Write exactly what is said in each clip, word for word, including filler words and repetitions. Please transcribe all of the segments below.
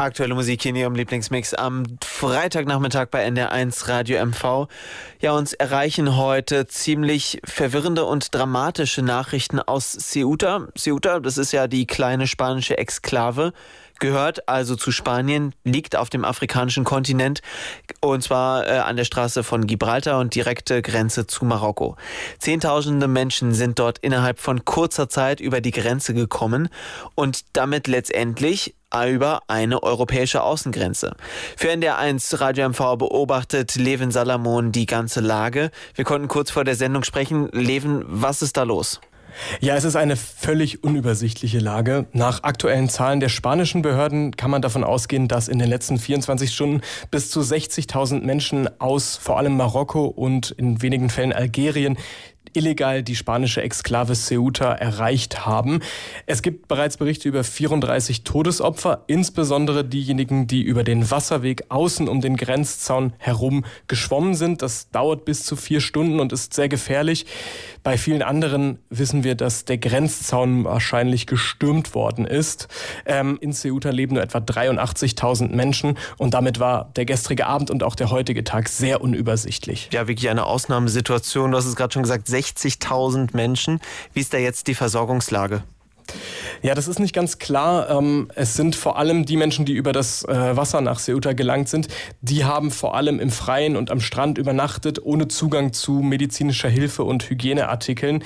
Aktuelle Musik hier in Ihrem Lieblingsmix am Freitagnachmittag bei N D R eins Radio M V. Ja, uns erreichen heute ziemlich verwirrende und dramatische Nachrichten aus Ceuta. Ceuta, das ist ja die kleine spanische Exklave, gehört also zu Spanien, liegt auf dem afrikanischen Kontinent und zwar äh, an der Straße von Gibraltar und direkte Grenze zu Marokko. Zehntausende Menschen sind dort innerhalb von kurzer Zeit über die Grenze gekommen und damit letztendlich über eine europäische Außengrenze. Für N D R eins Radio M V beobachtet Levin Salamon die ganze Lage. Wir konnten kurz vor der Sendung sprechen. Levin, was ist da los? Ja, es ist eine völlig unübersichtliche Lage. Nach aktuellen Zahlen der spanischen Behörden kann man davon ausgehen, dass in den letzten vierundzwanzig Stunden bis zu sechzigtausend Menschen aus vor allem Marokko und in wenigen Fällen Algerien illegal die spanische Exklave Ceuta erreicht haben. Es gibt bereits Berichte über vierunddreißig Todesopfer, insbesondere diejenigen, die über den Wasserweg außen um den Grenzzaun herum geschwommen sind. Das dauert bis zu vier Stunden und ist sehr gefährlich. Bei vielen anderen wissen wir, dass der Grenzzaun wahrscheinlich gestürmt worden ist. Ähm, in Ceuta leben nur etwa dreiundachtzigtausend Menschen und damit war der gestrige Abend und auch der heutige Tag sehr unübersichtlich. Ja, wirklich eine Ausnahmesituation. Du hast es gerade schon gesagt, sechzigtausend Menschen. Wie ist da jetzt die Versorgungslage? Ja, das ist nicht ganz klar. Es sind vor allem die Menschen, die über das Wasser nach Ceuta gelangt sind, die haben vor allem im Freien und am Strand übernachtet, ohne Zugang zu medizinischer Hilfe und Hygieneartikeln.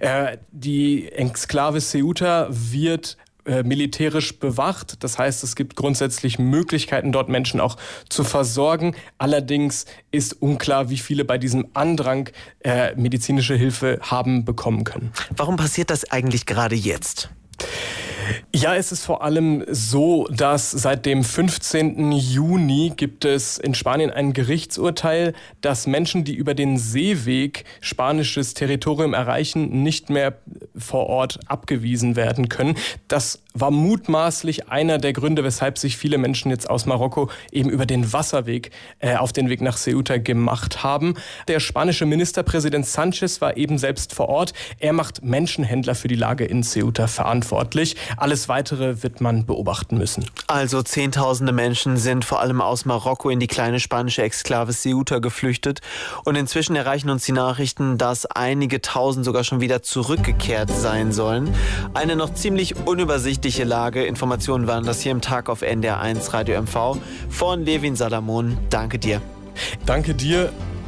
Die Exklave Ceuta wird militärisch bewacht. Das heißt, es gibt grundsätzlich Möglichkeiten, dort Menschen auch zu versorgen. Allerdings ist unklar, wie viele bei diesem Andrang äh, medizinische Hilfe haben bekommen können. Warum passiert das eigentlich gerade jetzt? Ja, es ist vor allem so, dass seit dem fünfzehnten Juni gibt es in Spanien ein Gerichtsurteil, dass Menschen, die über den Seeweg spanisches Territorium erreichen, nicht mehr vor Ort abgewiesen werden können. Das war mutmaßlich einer der Gründe, weshalb sich viele Menschen jetzt aus Marokko eben über den Wasserweg äh, auf den Weg nach Ceuta gemacht haben. Der spanische Ministerpräsident Sánchez war eben selbst vor Ort. Er macht Menschenhändler für die Lage in Ceuta verantwortlich. Alles Weitere wird man beobachten müssen. Also Zehntausende Menschen sind vor allem aus Marokko in die kleine spanische Exklave Ceuta geflüchtet. Und inzwischen erreichen uns die Nachrichten, dass einige Tausend sogar schon wieder zurückgekehrt sein sollen. Eine noch ziemlich unübersichtliche Lage. Informationen waren das hier im Tag auf N D R eins Radio M V. Von Levin Salamon. Danke dir. Danke dir.